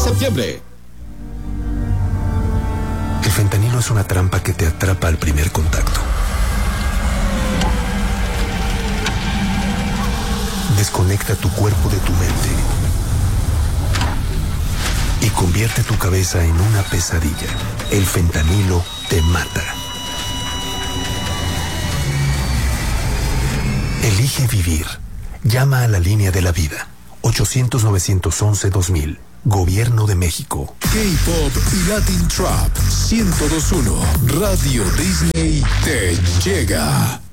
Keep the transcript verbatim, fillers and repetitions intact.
septiembre. El fentanilo es una trampa que te atrapa al primer contacto. Desconecta tu cuerpo de tu mente y convierte tu cabeza en una pesadilla. El fentanilo te mata. Elige vivir. Llama a la línea de la vida. ochocientos, novecientos once, dos mil. Gobierno de México. K-Pop y Latin Trap ciento dos punto uno. Radio Disney te llega.